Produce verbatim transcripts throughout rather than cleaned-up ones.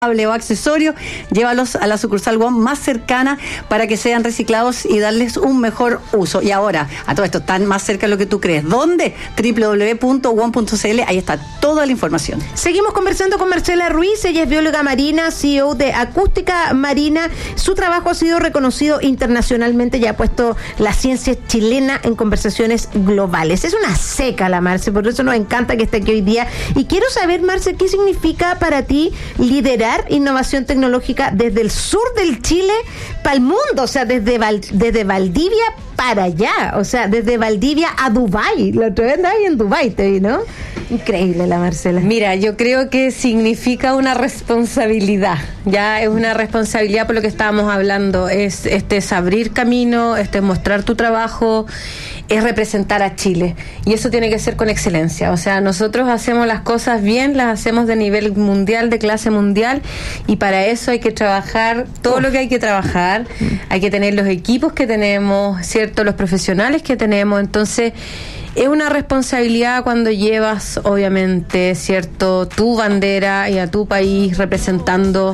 o accesorios, llévalos a la sucursal One más cercana para que sean reciclados y darles un mejor uso. Y ahora, a todo esto, están más cerca de lo que tú crees. ¿Dónde? doble u doble u doble u punto one punto c l, ahí está toda la información. Seguimos conversando con Marcela Ruiz, ella es bióloga marina, C E O de Acústica Marina. Su trabajo ha sido reconocido internacionalmente y ha puesto la ciencia chilena en conversaciones globales. Es una seca la Marce, por eso nos encanta que esté aquí hoy día. Y quiero saber, Marce, ¿qué significa para ti liderar innovación tecnológica desde el sur del Chile para el mundo? O sea, desde, Val, desde Valdivia para allá, o sea, desde Valdivia a Dubái. La otra vez andaba ahí en Dubái, te vi, ¿no? Increíble la Marcela. Mira, yo creo que significa una responsabilidad, ya es una responsabilidad por lo que estábamos hablando, es este es abrir camino, este es mostrar tu trabajo, es representar a Chile, y eso tiene que ser con excelencia. O sea, nosotros hacemos las cosas bien, las hacemos de nivel mundial, de clase mundial, y para eso hay que trabajar todo lo que hay que trabajar, hay que tener los equipos que tenemos, ¿cierto? Los profesionales que tenemos. Entonces es una responsabilidad cuando llevas, obviamente, ¿cierto?, tu bandera y a tu país representando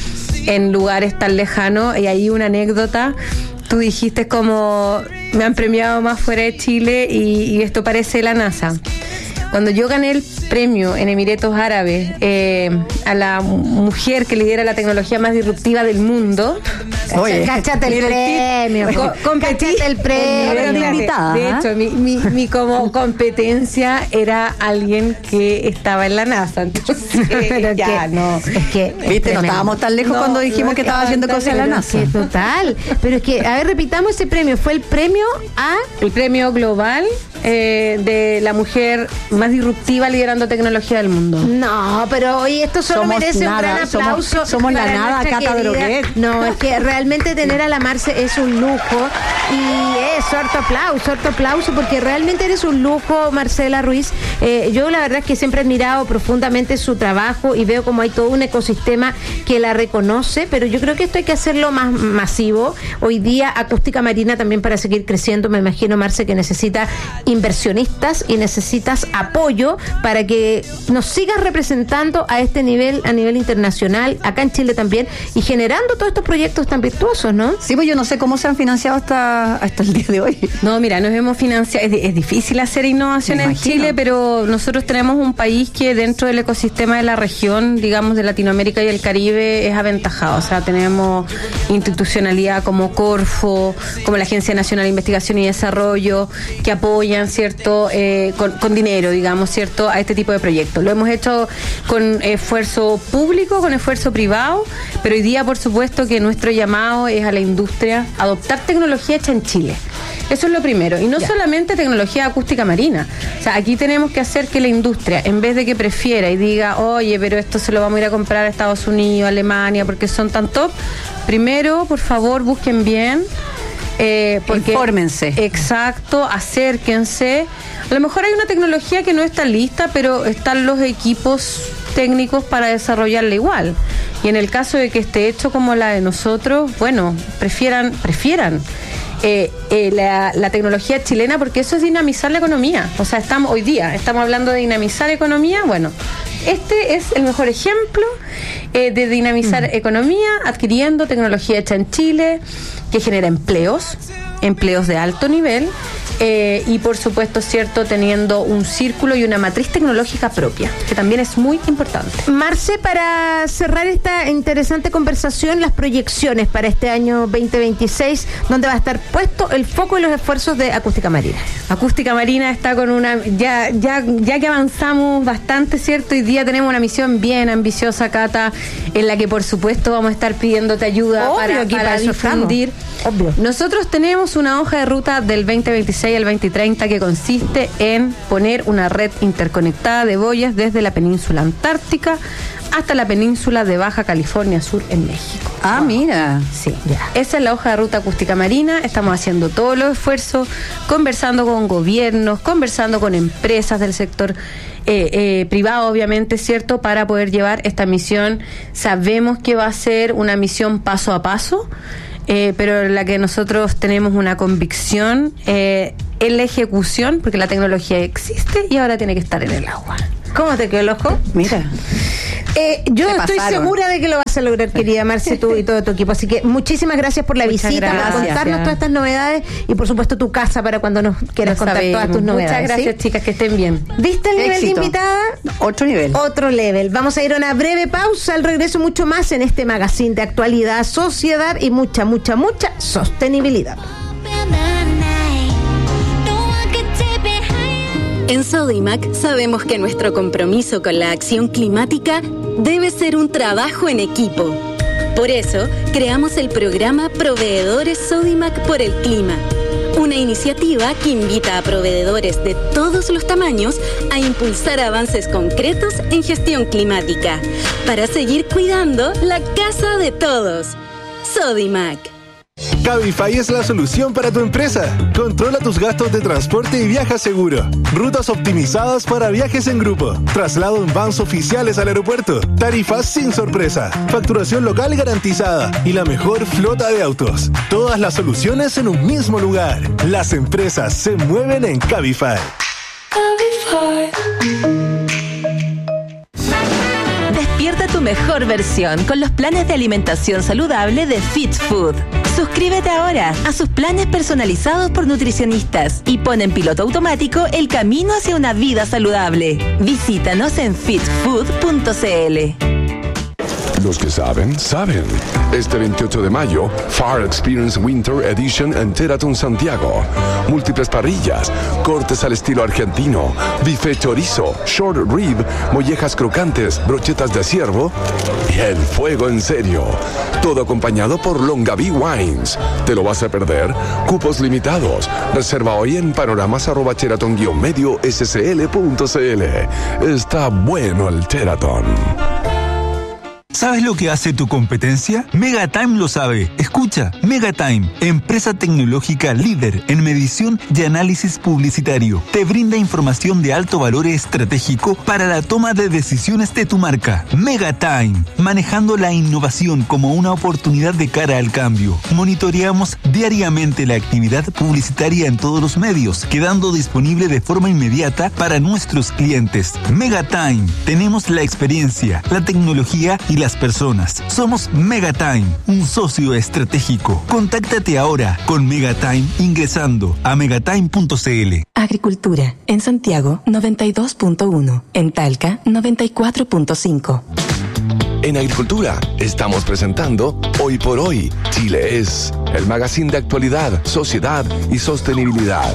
en lugares tan lejanos. Y ahí una anécdota, tú dijiste como me han premiado más fuera de Chile y, y esto parece la NASA. Cuando yo gané el premio en Emiratos Árabes eh, a la mujer que lidera la tecnología más disruptiva del mundo, oye, cáchate el premio, co- competí, cáchate el premio, de, invitada, de hecho mi, mi, mi como competencia era alguien que estaba en la NASA, entonces ya que, no, es que viste, no estábamos tan lejos no, cuando dijimos no que estaba haciendo cosas en la NASA. Que total, pero es que, a ver, repitamos ese premio, fue el premio a el premio global eh, de la mujer más disruptiva liderando tecnología del mundo. No, pero oye, esto solo somos merece nada, un gran aplauso. Somos, somos la nada, Cata Droguet. No, es que realmente tener a la Marce es un lujo, y eso, harto aplauso, harto aplauso, porque realmente eres un lujo, Marcela Ruiz. Eh, yo la verdad es que siempre he admirado profundamente su trabajo y veo como hay todo un ecosistema que la reconoce, pero yo creo que esto hay que hacerlo más masivo. Hoy día Acústica Marina también, para seguir creciendo, me imagino, Marce, que necesita inversionistas y necesitas apoyo para que nos sigas representando a este nivel, a nivel internacional, acá en Chile también, y generando todos estos proyectos tan virtuosos, ¿no? Sí, pues yo no sé cómo se han financiado hasta, hasta el día de hoy. No, mira, nos hemos financiado, es, es difícil hacer innovación en Chile, pero nosotros tenemos un país que dentro del ecosistema de la región, digamos, de Latinoamérica y el Caribe, es aventajado. O sea, tenemos institucionalidad como Corfo, como la Agencia Nacional de Investigación y Desarrollo, que apoyan, ¿cierto?, eh, con, con dinero, digamos, ¿cierto?, a este tipo de proyectos. Lo hemos hecho con esfuerzo público, con esfuerzo privado, pero hoy día, por supuesto, que nuestro llamado es a la industria a adoptar tecnología hecha en Chile. Eso es lo primero. Y no ya. solamente tecnología acústica marina. O sea, aquí tenemos que hacer que la industria, en vez de que prefiera y diga, oye, pero esto se lo vamos a ir a comprar a Estados Unidos, Alemania, porque son tan top, primero, por favor, busquen bien. Eh, porque, infórmense. Exacto, acérquense. A lo mejor hay una tecnología que no está lista, pero están los equipos técnicos para desarrollarla igual. Y en el caso de que esté hecho como la de nosotros, bueno, prefieran, prefieran eh, eh, la, la tecnología chilena, porque eso es dinamizar la economía. O sea, estamos hoy día, estamos hablando de dinamizar economía, bueno, este es el mejor ejemplo eh, de dinamizar mm. economía, adquiriendo tecnología hecha en Chile, que genera empleos, empleos de alto nivel, eh, y por supuesto, cierto, teniendo un círculo y una matriz tecnológica propia, que también es muy importante. Marce, para cerrar esta interesante conversación, las proyecciones para este año veinte veintiséis, ¿dónde va a estar puesto el foco y los esfuerzos de Acústica Marina? Acústica Marina está con una, ya, ya, ya que avanzamos bastante, ¿cierto? Hoy día tenemos una misión bien ambiciosa, Cata, en la que por supuesto vamos a estar pidiéndote ayuda Obvio, para, aquí para para difundir. Obvio. Nosotros tenemos una hoja de ruta del veinte veintiséis al veinte treinta que consiste en poner una red interconectada de boyas desde la península antártica hasta la península de Baja California Sur en México. Ah, wow. Mira. Sí, ya. Esa es la hoja de ruta Acústica Marina. Estamos haciendo todos los esfuerzos, conversando con gobiernos, conversando con empresas del sector eh, eh, privado, obviamente, ¿cierto?, para poder llevar esta misión. Sabemos que va a ser una misión paso a paso, eh, pero en la que nosotros tenemos una convicción eh, en la ejecución, porque la tecnología existe y ahora tiene que estar en el agua. ¿Cómo te quedó el ojo? Mira. Eh, yo Se estoy pasaron. segura de que lo vas a lograr, querida Marce, tú y todo tu equipo. Así que muchísimas gracias por la Muchas visita, gracias. por contarnos todas estas novedades y por supuesto tu casa para cuando nos quieras Lo contar sabemos. todas tus novedades. Muchas gracias, ¿sí? chicas, que estén bien. ¿Viste el nivel Éxito. de invitada? Otro nivel. Otro level. Vamos a ir a una breve pausa. Al regreso mucho más en este magazine de actualidad, sociedad y mucha, mucha, mucha sostenibilidad. En Sodimac sabemos que nuestro compromiso con la acción climática debe ser un trabajo en equipo. Por eso, creamos el programa Proveedores Sodimac por el Clima, una iniciativa que invita a proveedores de todos los tamaños a impulsar avances concretos en gestión climática, para seguir cuidando la casa de todos. Sodimac. Cabify es la solución para tu empresa. Controla tus gastos de transporte y viaja seguro. Rutas optimizadas para viajes en grupo. Traslado en vans oficiales al aeropuerto. Tarifas sin sorpresa. Facturación local garantizada. Y la mejor flota de autos. Todas las soluciones en un mismo lugar. Las empresas se mueven en Cabify. Despierta tu mejor versión con los planes de alimentación saludable de Fit Food. Suscríbete ahora a sus planes personalizados por nutricionistas y pon en piloto automático el camino hacia una vida saludable. Visítanos en fit food punto c l. Los que saben, saben. Este veintiocho de mayo, Far Experience Winter Edition en Teraton Santiago. Múltiples parrillas, cortes al estilo argentino, bife chorizo, short rib, mollejas crocantes, brochetas de ciervo y el fuego en serio. Todo acompañado por Longaví Wines. ¿Te lo vas a perder? Cupos limitados. Reserva hoy en panoramas arroba teraton guion medio s c l punto c l. Está bueno el Teraton. ¿Sabes lo que hace tu competencia? Megatime lo sabe. Escucha, Megatime, empresa tecnológica líder en medición y análisis publicitario, te brinda información de alto valor estratégico para la toma de decisiones de tu marca. Megatime, manejando la innovación como una oportunidad de cara al cambio. Monitoreamos diariamente la actividad publicitaria en todos los medios, quedando disponible de forma inmediata para nuestros clientes. Megatime, tenemos la experiencia, la tecnología y la las personas. Somos Megatime, un socio estratégico. Contáctate ahora con Megatime ingresando a megatime punto c l. Agricultura. En Santiago, noventa y dos punto uno. En Talca, noventa y cuatro punto cinco. En Agricultura estamos presentando Hoy por Hoy, Chile es, el magazine de actualidad, sociedad y sostenibilidad.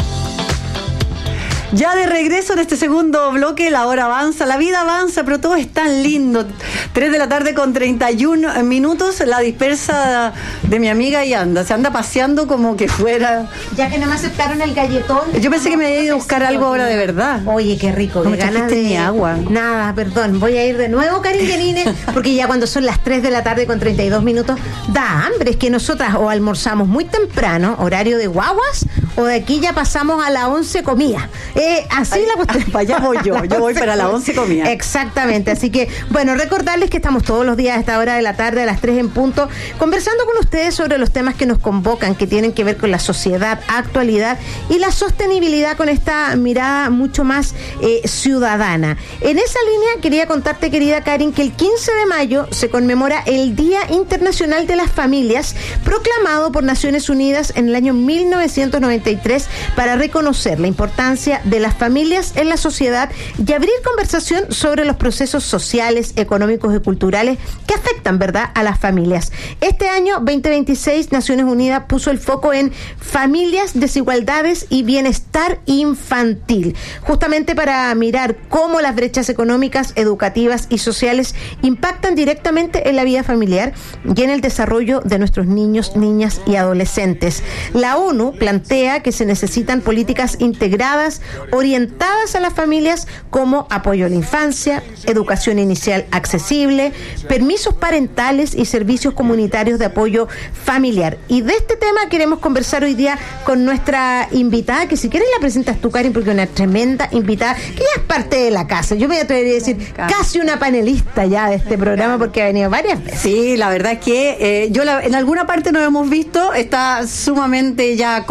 Ya de regreso en este segundo bloque, la hora avanza, la vida avanza, pero todo es tan lindo. Tres de la tarde con treinta y uno minutos, la dispersa de mi amiga y anda, se anda paseando como que fuera... Ya que no me aceptaron el galletón. Yo pensé que me iba a ir a buscar algo ahora de verdad. Oye, qué rico. No qué me ganas trajiste de ni agua. Nada, perdón. Voy a ir de nuevo, Karin Yanine, porque ya cuando son las tres de la tarde con treinta y dos minutos, da hambre. Es que nosotras o almorzamos muy temprano, horario de guaguas, o de aquí ya pasamos a la once comida. Eh, así Ay, la cuestión. para allá voy yo, yo voy para la once comida. Exactamente, así que, bueno, recordarles que estamos todos los días a esta hora de la tarde, a las tres en punto, conversando con ustedes sobre los temas que nos convocan, que tienen que ver con la sociedad, actualidad y la sostenibilidad con esta mirada mucho más eh, ciudadana. En esa línea quería contarte, querida Karin, que el quince de mayo se conmemora el Día Internacional de las Familias, proclamado por Naciones Unidas en el año mil novecientos noventa y tres para reconocer la importancia de las familias en la sociedad y abrir conversación sobre los procesos sociales, económicos y culturales que afectan, ¿verdad?, a las familias. Este año veinte veintiséis, Naciones Unidas puso el foco en familias, desigualdades y bienestar infantil, justamente para mirar cómo las brechas económicas, educativas y sociales impactan directamente en la vida familiar y en el desarrollo de nuestros niños, niñas y adolescentes. La ONU plantea que se necesitan políticas integradas, orientadas a las familias, como apoyo a la infancia, educación inicial accesible, permisos parentales y servicios comunitarios de apoyo familiar. Y de este tema queremos conversar hoy día con nuestra invitada, que si quieres la presentas tú, Karin, porque es una tremenda invitada, que ya es parte de la casa. Yo me atrevería a decir casi una panelista ya de este programa, porque ha venido varias veces. Sí, la verdad es que eh, yo la, en alguna parte nos hemos visto, está sumamente ya cómoda,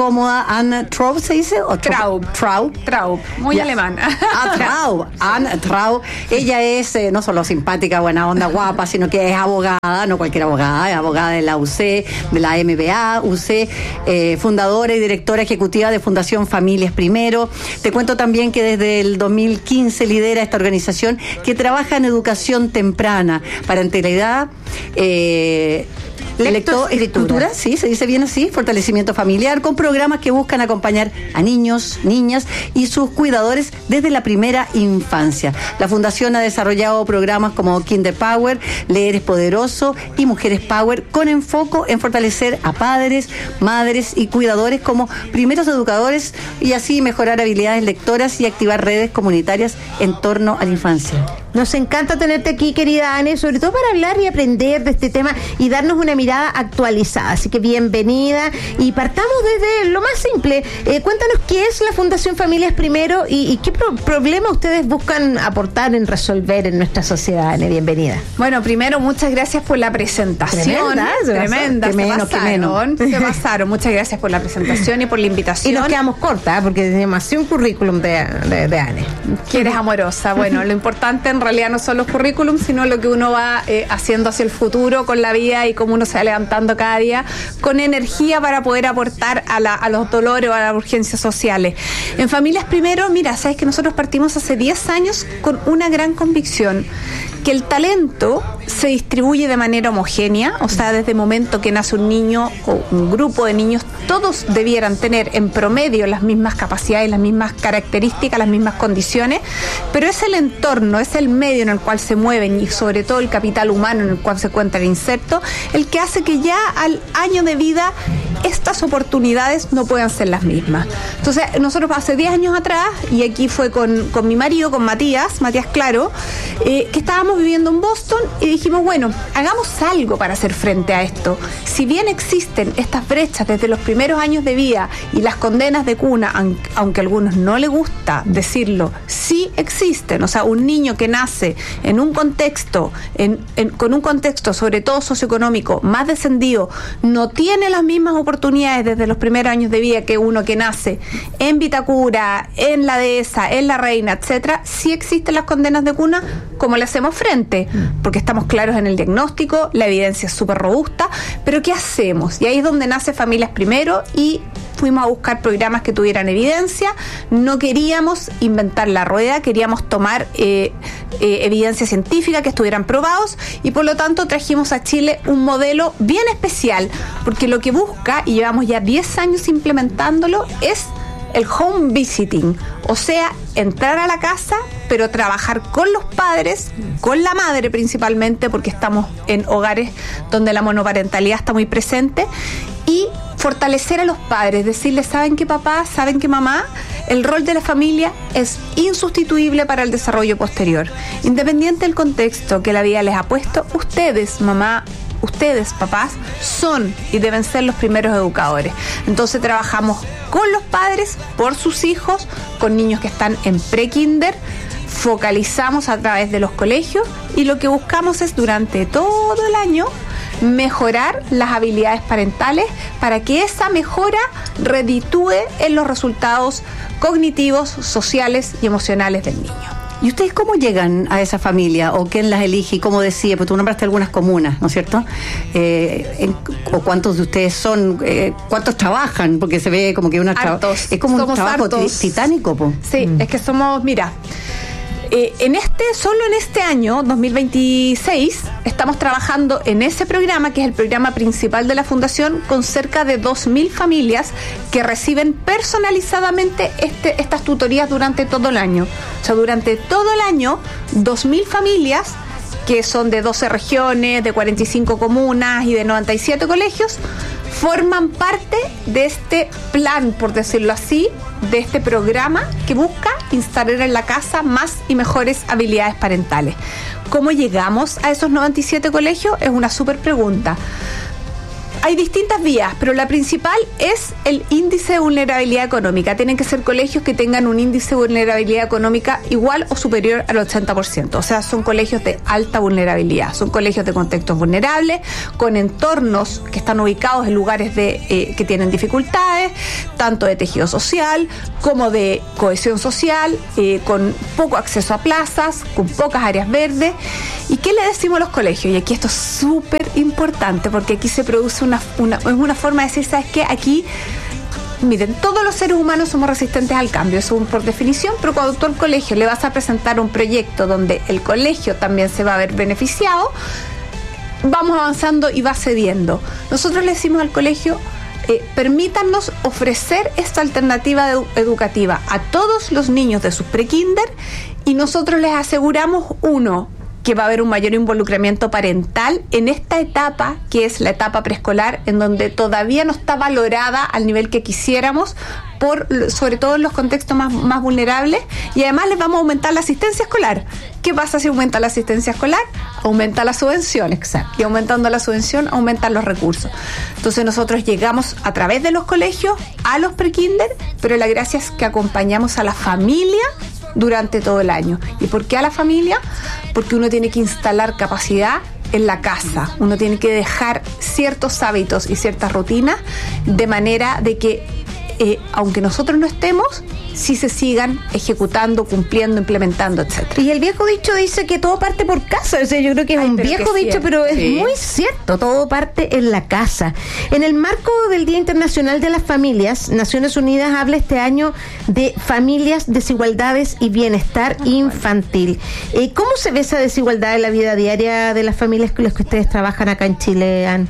Anne Traub, ¿se dice? ¿O Traub. Traub. Traub, muy Ya. alemán. Ah, Traub, Anne Traub. Ella es eh, no solo simpática, buena onda, guapa, sino que es abogada, no cualquier abogada, es abogada de la U C, de la M B A, U C, eh, fundadora y directora ejecutiva de Fundación Familias Primero. Te cuento también que desde el dos mil quince lidera esta organización que trabaja en educación temprana, parentalidad, eh, lectoescritura, sí, se dice bien así, fortalecimiento familiar, con programas que buscan acompañar a niños, niñas y sus cuidadores desde la primera infancia. La Fundación ha desarrollado programas como Kinder Power, Leer es Poderoso y Mujeres Power, con enfoque en fortalecer a padres, madres y cuidadores como primeros educadores y así mejorar habilidades lectoras y activar redes comunitarias en torno a la infancia. Nos encanta tenerte aquí, querida Anne, sobre todo para hablar y aprender de este tema y darnos una mirada actualizada. Así que bienvenida y partamos desde lo más simple. Eh, cuéntanos qué es la Fundación Familias Primero y, y qué pro- problema ustedes buscan aportar en resolver en nuestra sociedad, Anne. Bienvenida. Bueno, primero, muchas gracias por la presentación. Tremenda, se pasó. Tremenda, Qué se menos, qué pasaron, se pasaron. Muchas gracias por la presentación y por la invitación. Y nos quedamos cortas, ¿eh? Porque tenemos así un currículum de, de, de Anne. Que eres amorosa. Bueno, lo importante en realidad no son los currículums, sino lo que uno va eh, haciendo hacia el futuro con la vida y cómo uno se va levantando cada día con energía para poder aportar a, la, a los dolores o a las urgencias sociales. En Familias Primero, mira, sabes que nosotros partimos hace diez años con una gran convicción, que el talento se distribuye de manera homogénea, o sea, desde el momento que nace un niño o un grupo de niños, todos debieran tener en promedio las mismas capacidades, las mismas características, las mismas condiciones, pero es el entorno, es el medio en el cual se mueven y sobre todo el capital humano en el cual se encuentra inserto, el que hace que ya al año de vida estas oportunidades no puedan ser las mismas. Entonces, nosotros hace diez años atrás, y aquí fue con, con mi marido, con Matías, Matías Claro, eh, que estábamos viviendo en Boston y dijimos, bueno, hagamos algo para hacer frente a esto. Si bien existen estas brechas desde los primeros años de vida y las condenas de cuna, aunque a algunos no les gusta decirlo, sí existen. O sea, un niño que nace en un contexto, en, en, con un contexto sobre todo socioeconómico más descendido, no tiene las mismas oportunidades desde los primeros años de vida que uno que nace en Vitacura, en La Dehesa, en La Reina, etcétera. Sí existen las condenas de cuna. ¿Cómo le hacemos frente? Porque estamos claros en el diagnóstico, la evidencia es súper robusta, pero ¿qué hacemos? Y ahí es donde nace Familias Primero y fuimos a buscar programas que tuvieran evidencia. No queríamos inventar la rueda, queríamos tomar eh, eh, evidencia científica, que estuvieran probados, y por lo tanto trajimos a Chile un modelo bien especial, porque lo que busca, y llevamos ya diez años implementándolo, es el home visiting, o sea, entrar a la casa, pero trabajar con los padres, con la madre principalmente, porque estamos en hogares donde la monoparentalidad está muy presente, y fortalecer a los padres, decirles, ¿saben qué, papá? ¿Saben qué, mamá? El rol de la familia es insustituible para el desarrollo posterior. Independiente del contexto que la vida les ha puesto, ustedes, mamá, ustedes, papás, son y deben ser los primeros educadores. Entonces trabajamos con los padres, por sus hijos, con niños que están en pre-kinder, focalizamos a través de los colegios y lo que buscamos es durante todo el año mejorar las habilidades parentales para que esa mejora reditúe en los resultados cognitivos, sociales y emocionales del niño. ¿Y ustedes cómo llegan a esa familia? ¿O quién las elige? Y como decía, pues tú nombraste algunas comunas, ¿no es cierto? Eh, en, ¿O cuántos de ustedes son? Eh, ¿Cuántos trabajan? Porque se ve como que una tra- es como somos un trabajo hartos. titánico, po. Sí, mm. es que somos, mira, eh, en este, solo en este año, dos mil veintiséis, estamos trabajando en ese programa, que es el programa principal de la Fundación, con cerca de dos mil familias que reciben personalizadamente este, estas tutorías durante todo el año. O sea, durante todo el año, dos mil familias, que son de doce regiones, de cuarenta y cinco comunas y de noventa y siete colegios, forman parte de este plan, por decirlo así, de este programa que busca instalar en la casa más y mejores habilidades parentales. ¿Cómo llegamos a esos noventa y siete colegios? Es una súper pregunta. hay distintas vías, pero la principal es el índice de vulnerabilidad económica. Tienen que ser colegios que tengan un índice de vulnerabilidad económica igual o superior al ochenta por ciento. O sea, son colegios de alta vulnerabilidad. Son colegios de contextos vulnerables, con entornos que están ubicados en lugares de, eh, que tienen dificultades, tanto de tejido social como de cohesión social, eh, con poco acceso a plazas, con pocas áreas verdes. ¿Y qué le decimos a los colegios? Y aquí esto es súper importante, porque aquí se produce una, una, es una forma de decir, ¿sabes qué? Aquí, miren, todos los seres humanos somos resistentes al cambio, eso es por definición, pero cuando tú al colegio le vas a presentar un proyecto donde el colegio también se va a ver beneficiado, vamos avanzando y va cediendo. Nosotros le decimos al colegio, eh, permítanos ofrecer esta alternativa edu- educativa a todos los niños de sus prekinder, y nosotros les aseguramos, uno, que va a haber un mayor involucramiento parental en esta etapa, que es la etapa preescolar, en donde todavía no está valorada al nivel que quisiéramos, por, sobre todo en los contextos más, más vulnerables, y además les vamos a aumentar la asistencia escolar. ¿Qué pasa si aumenta la asistencia escolar? Aumenta la subvención. Exacto. Y aumentando la subvención, aumentan los recursos. Entonces nosotros llegamos a través de los colegios a los prekinder, pero la gracia es que acompañamos a la familia durante todo el año. ¿Y por qué a la familia? Porque uno tiene que instalar capacidad en la casa, uno tiene que dejar ciertos hábitos y ciertas rutinas, de manera de que eh, aunque nosotros no estemos, sí se sigan ejecutando, cumpliendo, implementando, etcétera. Y el viejo dicho dice que todo parte por casa. O sea, yo creo que es Ay, un viejo dicho, cierto. Pero es sí. muy cierto. Todo parte en la casa. En el marco del Día Internacional de las Familias, Naciones Unidas habla este año de familias, desigualdades y bienestar infantil. Eh, ¿Cómo se ve esa desigualdad en la vida diaria de las familias con las que ustedes trabajan acá en Chile, Ann?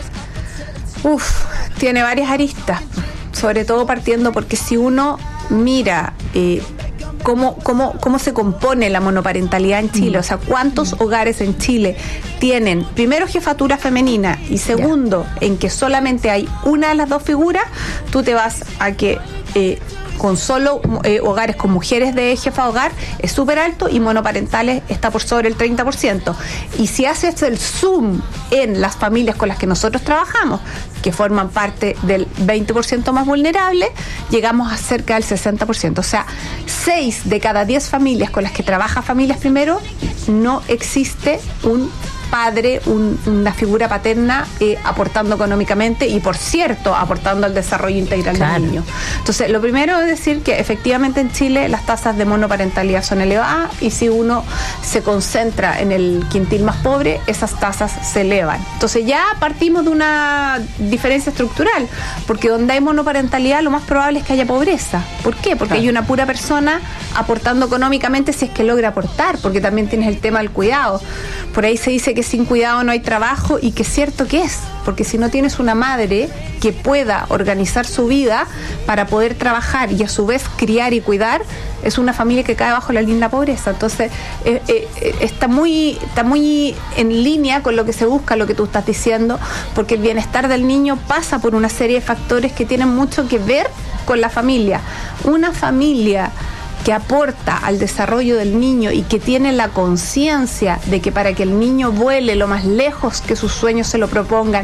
Uf, tiene varias aristas. Sobre todo partiendo porque si uno mira eh, cómo, cómo, cómo se compone la monoparentalidad en Chile, mm. o sea, cuántos mm. hogares en Chile tienen, primero, jefatura femenina, y segundo, yeah. en que solamente hay una de las dos figuras, tú te vas a que eh, con solo eh, hogares con mujeres de jefa de hogar es súper alto, y monoparentales está por sobre el treinta por ciento. Y si haces el zoom en las familias con las que nosotros trabajamos, que forman parte del veinte por ciento más vulnerable, llegamos a cerca del sesenta por ciento. O sea, seis de cada diez familias con las que trabaja Familias Primero, no existe un padre, un, una figura paterna eh, aportando económicamente y, por cierto, aportando al desarrollo integral claro. del niño. Entonces, lo primero es decir que efectivamente en Chile las tasas de monoparentalidad son elevadas, y si uno se concentra en el quintil más pobre, esas tasas se elevan. Entonces ya partimos de una diferencia estructural, porque donde hay monoparentalidad lo más probable es que haya pobreza. ¿Por qué? Porque claro. hay una pura persona aportando económicamente, si es que logra aportar, porque también tienes el tema del cuidado. Por ahí se dice que sin cuidado no hay trabajo, y que es cierto que es, porque si no tienes una madre que pueda organizar su vida para poder trabajar y a su vez criar y cuidar, es una familia que cae bajo la linda pobreza. Entonces eh, eh, está muy está muy en línea con lo que se busca, lo que tú estás diciendo, porque el bienestar del niño pasa por una serie de factores que tienen mucho que ver con la familia. Una familia que aporta al desarrollo del niño y que tiene la conciencia de que para que el niño vuele lo más lejos que sus sueños se lo propongan,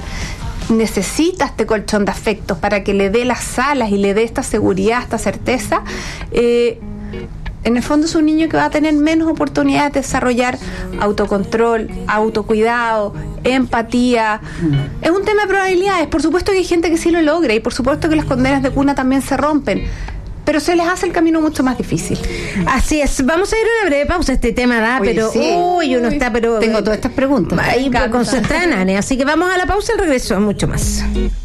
necesita este colchón de afectos para que le dé las alas y le dé esta seguridad, esta certeza, eh, en el fondo es un niño que va a tener menos oportunidades de desarrollar autocontrol, autocuidado, empatía. Es un tema de probabilidades. Por supuesto que hay gente que sí lo logra, y por supuesto que las condenas de cuna también se rompen, pero se les hace el camino mucho más difícil. Así es. Vamos a ir a una breve pausa. Este tema da, Oye, pero sí. uy, uno está, pero tengo todas estas preguntas. Ahí concentrada, Nane. Así que vamos a la pausa y regreso mucho más.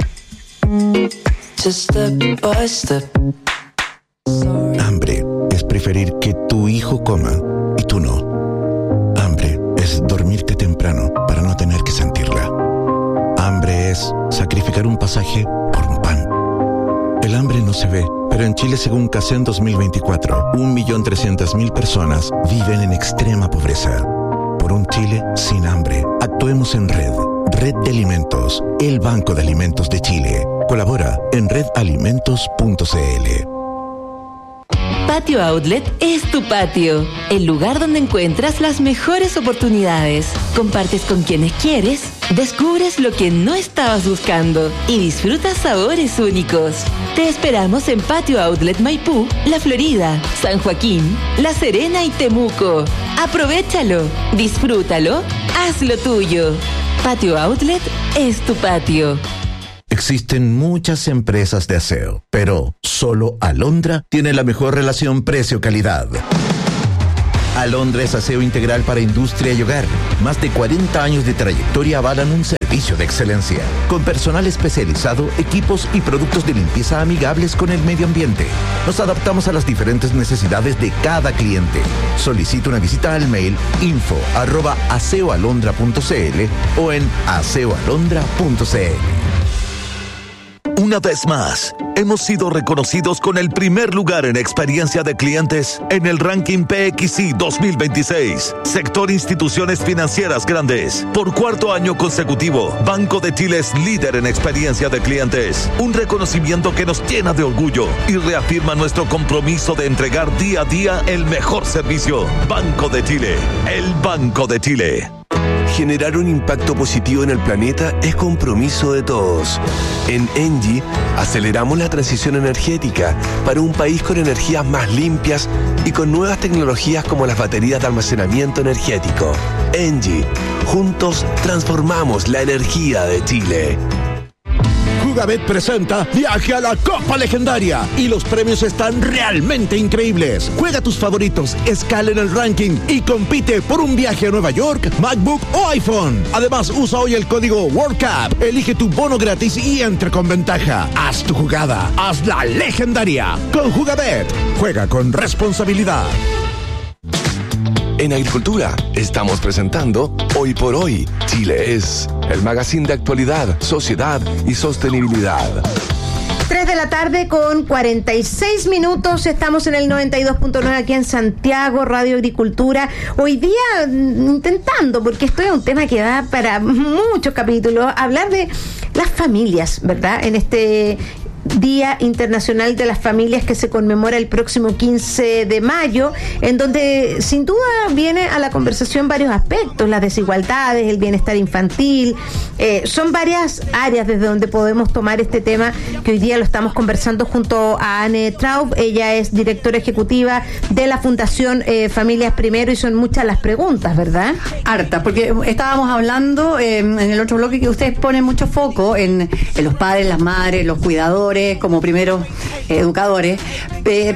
Hambre es preferir que tu hijo coma y tú no. Hambre es dormirte temprano para no tener que sentirla. Hambre es sacrificar un pasaje por un pan. El hambre no se ve, pero en Chile, según CACEN dos mil veinticuatro, un millón trescientas mil personas viven en extrema pobreza. Por un Chile sin hambre, actuemos en red. Red de Alimentos, el Banco de Alimentos de Chile. Colabora en red alimentos punto c l. Patio Outlet es tu patio, el lugar donde encuentras las mejores oportunidades. Compartes con quienes quieres, descubres lo que no estabas buscando y disfrutas sabores únicos. Te esperamos en Patio Outlet Maipú, La Florida, San Joaquín, La Serena y Temuco. Aprovechalo, disfrútalo, hazlo tuyo. Patio Outlet es tu patio. Existen muchas empresas de aseo, pero solo Alondra tiene la mejor relación precio-calidad. Alondra es aseo integral para industria y hogar. Más de cuarenta años de trayectoria avalan un servicio de excelencia, con personal especializado, equipos y productos de limpieza amigables con el medio ambiente. Nos adaptamos a las diferentes necesidades de cada cliente. Solicita una visita al mail info arroba aseoalondra punto cl o en aseoalondra punto cl. Una vez más, hemos sido reconocidos con el primer lugar en experiencia de clientes en el ranking P X I dos mil veintiséis, sector instituciones financieras grandes. Por cuarto año consecutivo, Banco de Chile es líder en experiencia de clientes. Un reconocimiento que nos llena de orgullo y reafirma nuestro compromiso de entregar día a día el mejor servicio. Banco de Chile, el Banco de Chile. Generar un impacto positivo en el planeta es compromiso de todos. En Engie aceleramos la transición energética para un país con energías más limpias y con nuevas tecnologías como las baterías de almacenamiento energético. Engie, juntos transformamos la energía de Chile. Jugabet presenta Viaje a la Copa Legendaria y los premios están realmente increíbles. Juega tus favoritos, escala en el ranking y compite por un viaje a Nueva York, MacBook o iPhone. Además, usa hoy el código World Cup, elige tu bono gratis y entra con ventaja. Haz tu jugada, hazla legendaria. Con Jugabet, juega con responsabilidad. En Agricultura estamos presentando Hoy por Hoy. Chile es el magazine de actualidad, sociedad y sostenibilidad. tres de la tarde con cuarenta y seis minutos. Estamos en el noventa y dos punto nueve aquí en Santiago, Radio Agricultura. Hoy día intentando, porque esto es un tema que da para muchos capítulos, hablar de las familias, ¿verdad? En este Día Internacional de las Familias que se conmemora el próximo quince de mayo, en donde sin duda viene a la conversación varios aspectos, las desigualdades, el bienestar infantil, eh, son varias áreas desde donde podemos tomar este tema que hoy día lo estamos conversando junto a Anne Traub. Ella es directora ejecutiva de la Fundación eh, Familias Primero y son muchas las preguntas, ¿verdad? Harta, porque estábamos hablando eh, en el otro bloque que ustedes ponen mucho foco en, en los padres, las madres, los cuidadores como primeros eh, educadores, eh,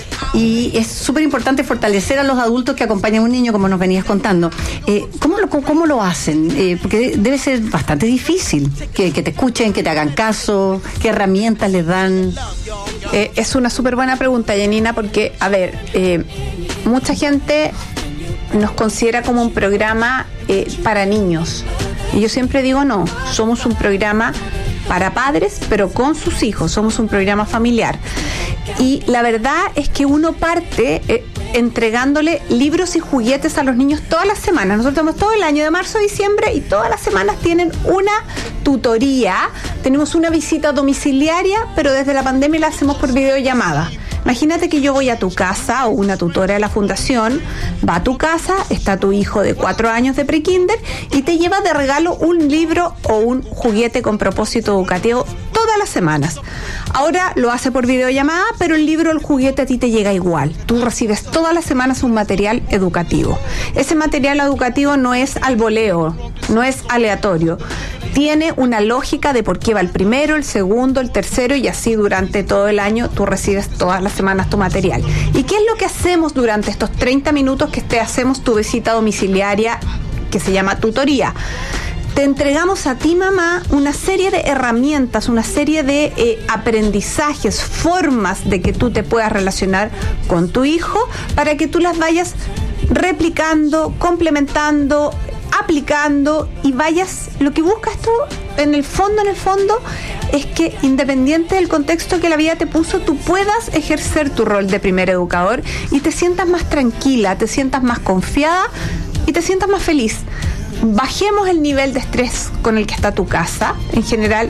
y es súper importante fortalecer a los adultos que acompañan a un niño, como nos venías contando. Eh, ¿cómo, lo, ¿Cómo lo hacen? Eh, porque debe ser bastante difícil que, que te escuchen, que te hagan caso, qué herramientas les dan. Eh, es una súper buena pregunta, Janina, porque, a ver, eh, mucha gente nos considera como un programa eh, para niños. Y yo siempre digo, no, somos un programa para padres, pero con sus hijos. Somos un programa familiar. Y la verdad es que uno parte eh, entregándole libros y juguetes a los niños todas las semanas. Nosotros tenemos todo el año de marzo a diciembre y todas las semanas tienen una tutoría. Tenemos una visita domiciliaria, pero desde la pandemia la hacemos por videollamada. Imagínate que yo voy a tu casa, o una tutora de la fundación va a tu casa, está tu hijo de cuatro años de prekinder y te lleva de regalo un libro o un juguete con propósito educativo todas las semanas. Ahora lo hace por videollamada, pero el libro o el juguete a ti te llega igual. Tú recibes todas las semanas un material educativo. Ese material educativo no es al voleo, no es aleatorio. Tiene una lógica de por qué va el primero, el segundo, el tercero y así durante todo el año tú recibes todas las semanas tu material. ¿Y qué es lo que hacemos durante estos treinta minutos que te hacemos tu visita domiciliaria que se llama tutoría? Te entregamos a ti, mamá, una serie de herramientas, una serie de eh, aprendizajes, formas de que tú te puedas relacionar con tu hijo para que tú las vayas replicando, complementando, aplicando y vayas, lo que buscas tú en el fondo, en el fondo es que independiente del contexto que la vida te puso, tú puedas ejercer tu rol de primer educador y te sientas más tranquila, te sientas más confiada y te sientas más feliz. Bajemos el nivel de estrés con el que está tu casa. En general,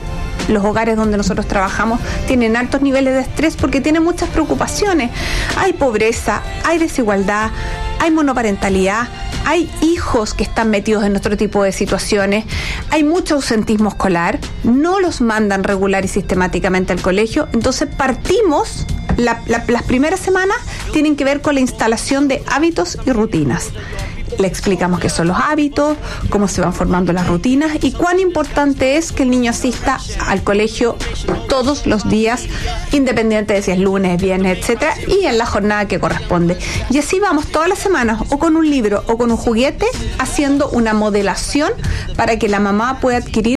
los hogares donde nosotros trabajamos tienen altos niveles de estrés porque tienen muchas preocupaciones. Hay pobreza, hay desigualdad, hay monoparentalidad, hay hijos que están metidos en otro tipo de situaciones, hay mucho ausentismo escolar, no los mandan regular y sistemáticamente al colegio, entonces partimos, la, la, las primeras semanas tienen que ver con la instalación de hábitos y rutinas. Le explicamos qué son los hábitos, cómo se van formando las rutinas y cuán importante es que el niño asista al colegio todos los días, independiente de si es lunes, viernes, etcétera, y en la jornada que corresponde. Y así vamos todas las semanas, o con un libro o con un juguete, haciendo una modelación para que la mamá pueda adquirir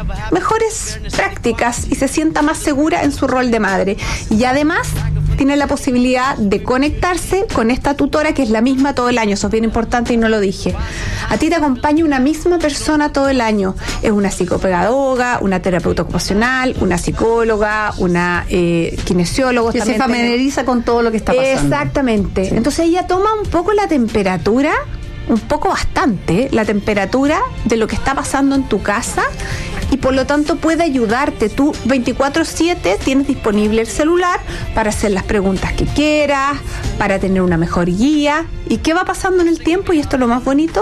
mejores prácticas y se sienta más segura en su rol de madre. Y además tiene la posibilidad de conectarse con esta tutora que es la misma todo el año. Eso es bien importante y no lo dije. A ti te acompaña una misma persona todo el año. Es una psicopedagoga, una terapeuta ocupacional, una psicóloga, una eh, kinesióloga. Que se familiariza con todo lo que está pasando. Exactamente. Sí. Entonces ella toma un poco la temperatura, un poco bastante, la temperatura de lo que está pasando en tu casa y por lo tanto puede ayudarte. Tú veinticuatro siete tienes disponible el celular para hacer las preguntas que quieras, para tener una mejor guía. ¿Y qué va pasando en el tiempo? Y esto es lo más bonito,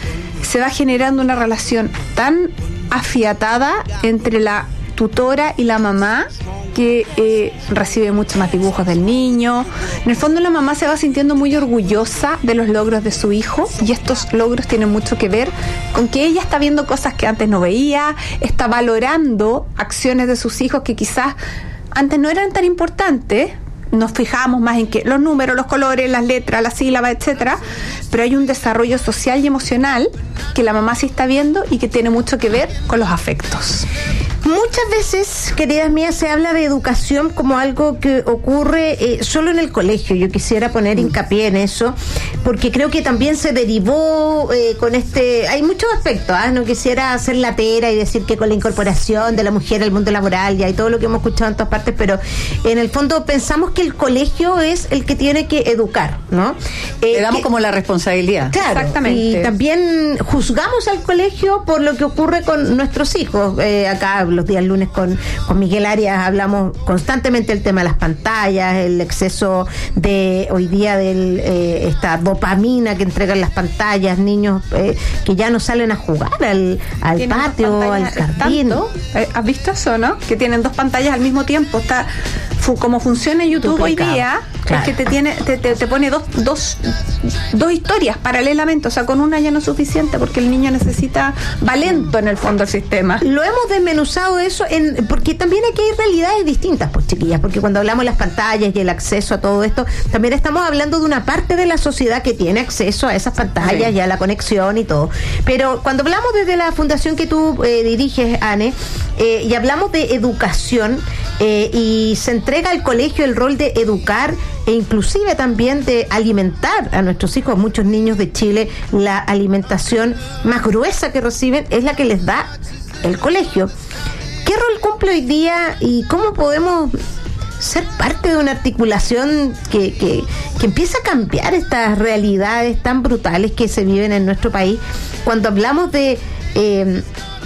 se va generando una relación tan afiatada entre la tutora y la mamá que eh, recibe mucho más dibujos del niño. En el fondo la mamá se va sintiendo muy orgullosa de los logros de su hijo y estos logros tienen mucho que ver con que ella está viendo cosas que antes no veía, está valorando acciones de sus hijos que quizás antes no eran tan importantes. Nos fijamos más en que los números, los colores, las letras, las sílabas, etcétera, pero hay un desarrollo social y emocional que la mamá sí está viendo y que tiene mucho que ver con los afectos. Muchas veces, queridas mías, se habla de educación como algo que ocurre eh, solo en el colegio. Yo quisiera poner hincapié en eso, porque creo que también se derivó eh, con este... Hay muchos aspectos, ¿eh? No quisiera hacer latera y decir que con la incorporación de la mujer al mundo laboral ya y todo lo que hemos escuchado en todas partes, pero en el fondo pensamos que el colegio es el que tiene que educar, ¿no? Eh, Le damos que, como la responsabilidad. Claro, exactamente. Y también juzgamos al colegio por lo que ocurre con nuestros hijos. Eh, acá los días lunes con, con Miguel Arias hablamos constantemente del tema de las pantallas, el exceso de hoy día de eh, esta dopamina que entregan las pantallas, niños eh, que ya no salen a jugar al, al patio, al jardín. Tanto, eh, ¿has visto eso, no? Que tienen dos pantallas al mismo tiempo. Está fu, como funciona YouTube duplicado hoy día, claro. Es que te tiene te, te, te pone dos, dos, dos historias paralelamente, o sea, con una ya no es suficiente porque el niño necesita, va lento en el fondo el sistema. Lo hemos desmenuzado eso en, porque también aquí hay realidades distintas, pues chiquillas, porque cuando hablamos de las pantallas y el acceso a todo esto, también estamos hablando de una parte de la sociedad que tiene acceso a esas pantallas, sí, y a la conexión y todo. Pero cuando hablamos desde la fundación que tú eh, diriges, Anne, eh, y hablamos de educación eh, y se entrega al colegio el rol de educar e inclusive también de alimentar a nuestros hijos. Muchos niños de Chile, la alimentación más gruesa que reciben es la que les da el colegio. ¿Qué rol cumple hoy día y cómo podemos ser parte de una articulación que, que, que empieza a cambiar estas realidades tan brutales que se viven en nuestro país? Cuando hablamos de... Eh,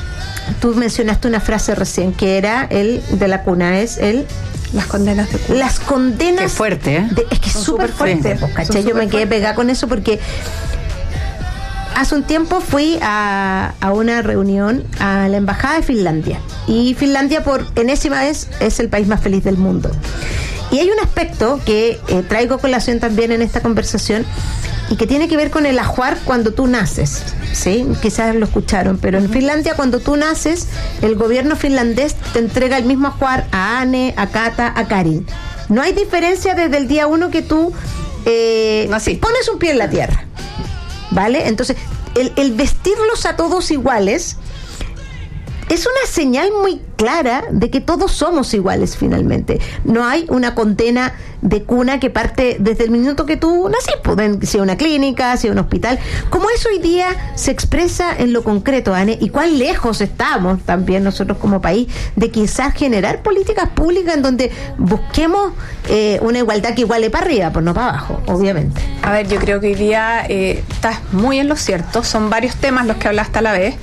tú mencionaste una frase recién que era el de la cuna, es el... Las condenas de cuna. Las condenas... Qué fuerte, ¿eh? De, es que es súper fuerte, pues, ¿cachai? Yo me quedé pegada con eso porque... Hace un tiempo fui a, a una reunión a la Embajada de Finlandia. Y Finlandia, por enésima vez, es el país más feliz del mundo. Y hay un aspecto que eh, traigo a colación también en esta conversación y que tiene que ver con el ajuar cuando tú naces. ¿Sí? Quizás lo escucharon, pero en Finlandia, cuando tú naces, el gobierno finlandés te entrega el mismo ajuar a Anne, a Cata, a Karin. No hay diferencia desde el día uno que tú eh, pones un pie en la tierra. ¿Vale? Entonces, el, el vestirlos a todos iguales es una señal muy clara de que todos somos iguales finalmente. No hay una condena de cuna que parte desde el minuto que tú nacís, pueden sea una clínica, sea un hospital. ¿Cómo eso hoy día se expresa en lo concreto, Anne? ¿Y cuán lejos estamos también nosotros como país de quizás generar políticas públicas en donde busquemos eh, una igualdad que iguale para arriba, pues no para abajo, obviamente? A ver, yo creo que hoy día eh, estás muy en lo cierto. Son varios temas los que hablaste a la vez.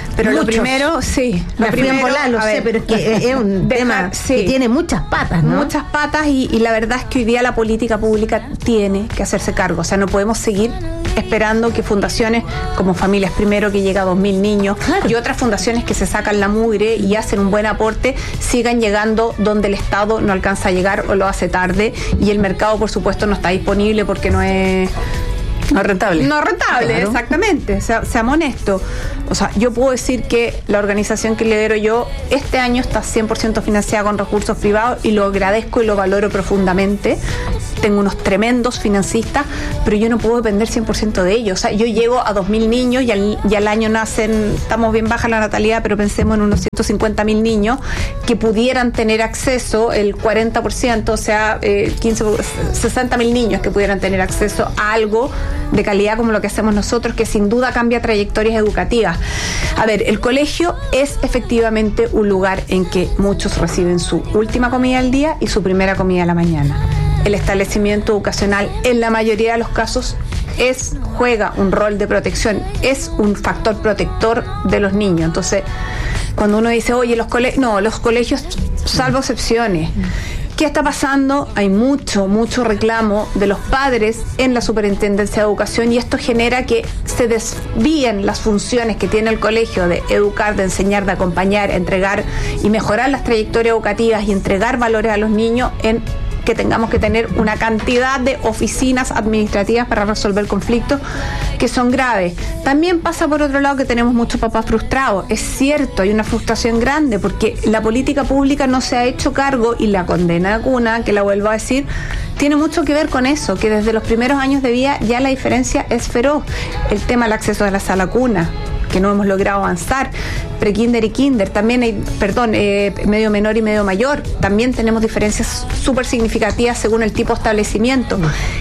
Pero Muchos. lo primero, sí. Lo Lo primero, primero, lo a sé, ver, pero es que es un dejar- tema sí. que tiene muchas patas, ¿no? Muchas patas y, y la verdad es que hoy día la política pública tiene que hacerse cargo. O sea, no podemos seguir esperando que fundaciones como Familias Primero, que llega a dos mil niños, Claro. y otras fundaciones que se sacan la mugre y hacen un buen aporte, sigan llegando donde el Estado no alcanza a llegar o lo hace tarde, y el mercado, por supuesto, no está disponible porque no es... No es rentable. No rentable, Claro. exactamente. Sea, seamos honestos. O sea, yo puedo decir que la organización que lidero yo este año está cien por ciento financiada con recursos privados y lo agradezco y lo valoro profundamente. Tengo unos tremendos financistas, pero yo no puedo depender cien por ciento de ellos. O sea, yo llego a dos mil niños y al, y al año nacen, estamos bien baja la natalidad, pero pensemos en unos ciento cincuenta mil niños que pudieran tener acceso, el cuarenta por ciento, o sea, eh, quince, sesenta mil niños que pudieran tener acceso a algo de calidad como lo que hacemos nosotros, que sin duda cambia trayectorias educativas. A ver, el colegio es efectivamente un lugar en que muchos reciben su última comida del día y su primera comida de la mañana. El establecimiento educacional, en la mayoría de los casos, es juega un rol de protección, es un factor protector de los niños. Entonces, cuando uno dice, oye, los colegios, no, los colegios, salvo excepciones. ¿Qué está pasando? Hay mucho, mucho reclamo de los padres en la Superintendencia de Educación, y esto genera que se desvíen las funciones que tiene el colegio de educar, de enseñar, de acompañar, entregar y mejorar las trayectorias educativas y entregar valores a los niños, en que tengamos que tener una cantidad de oficinas administrativas para resolver conflictos que son graves. También pasa por otro lado que tenemos muchos papás frustrados. Es cierto, hay una frustración grande porque la política pública no se ha hecho cargo, y la condena de cuna, que la vuelvo a decir, tiene mucho que ver con eso, que desde los primeros años de vida ya la diferencia es feroz. El tema del acceso a la sala cuna, que no hemos logrado avanzar, prekinder y kinder, también hay, perdón, eh, medio menor y medio mayor, también tenemos diferencias súper significativas según el tipo de establecimiento.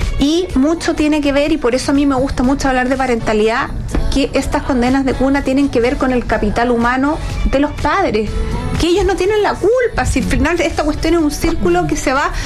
Y mucho tiene que ver, y por eso a mí me gusta mucho hablar de parentalidad, que estas condenas de cuna tienen que ver con el capital humano de los padres, que ellos no tienen la culpa. Si al final esta cuestión es un círculo que se va,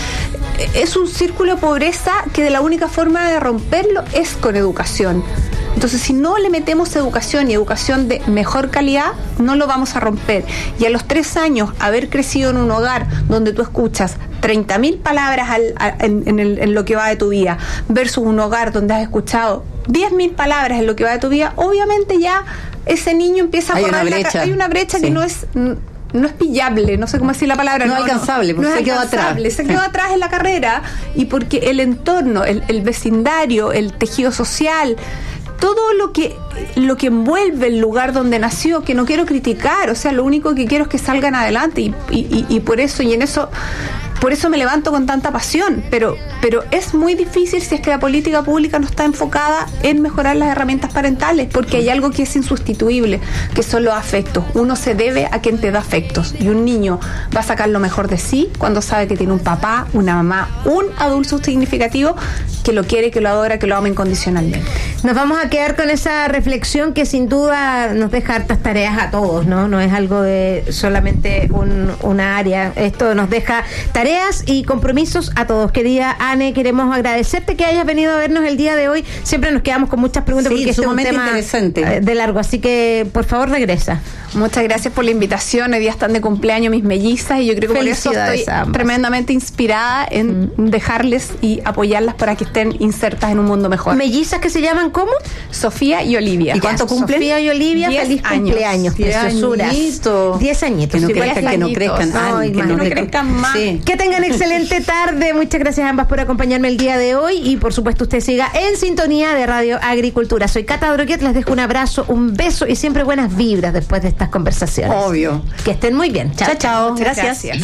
es un círculo de pobreza que de la única forma de romperlo es con educación. Entonces, si no le metemos educación y educación de mejor calidad, no lo vamos a romper. Y a los tres años, haber crecido en un hogar donde tú escuchas treinta mil palabras al, a, en, en, el, en lo que va de tu vida, versus un hogar donde has escuchado diez mil palabras en lo que va de tu vida, obviamente ya ese niño empieza a Hay correr una la brecha. ca- hay una brecha Sí. que no es... no es pillable, no sé cómo decir la palabra. No alcanzable, porque se quedó atrás. Se quedó atrás en la carrera, y porque el entorno, el, el vecindario, el tejido social, todo lo que lo que envuelve el lugar donde nació, que no quiero criticar, o sea, lo único que quiero es que salgan adelante, y, y, y, y por eso, y en eso por eso me levanto con tanta pasión, pero pero es muy difícil si es que la política pública no está enfocada en mejorar las herramientas parentales, porque hay algo que es insustituible, que son los afectos. Uno se debe a quien te da afectos, y un niño va a sacar lo mejor de sí cuando sabe que tiene un papá, una mamá, un adulto significativo que lo quiere, que lo adora, que lo ama incondicionalmente. Nos vamos a quedar con esa reflexión que sin duda nos deja hartas tareas a todos, ¿no? No es algo de solamente un, una área. Esto nos deja tareas y compromisos a todos. Querida Anne, queremos agradecerte que hayas venido a vernos el día de hoy. Siempre nos quedamos con muchas preguntas, Sí, porque este es un sumamente tema interesante. de largo, así que por favor regresa. Muchas gracias por la invitación. Hoy día están de cumpleaños mis mellizas, y yo creo que por eso Felicidades estoy a ambas. tremendamente inspirada en Mm. dejarles y apoyarlas para que estén insertas en un mundo mejor. ¿Mellizas que se llaman cómo? Sofía y Olivia. ¿Y cuánto cumplen? Sofía y Olivia, Diez feliz años. cumpleaños, Diez preciosuras. añitos. Diez añitos. Que no sí, crezcan, diez que no añitos. crezcan, Ay, Anne, que más. no no crezcan más. Sí. Que tengan excelente tarde. Muchas gracias a ambas por acompañarme el día de hoy, y por supuesto usted siga en sintonía de Radio Agricultura. Soy Cata Droguet, les dejo un abrazo, un beso y siempre buenas vibras después de estas conversaciones. Obvio. Que estén muy bien. Chao, Chao, chao. Muchas Gracias.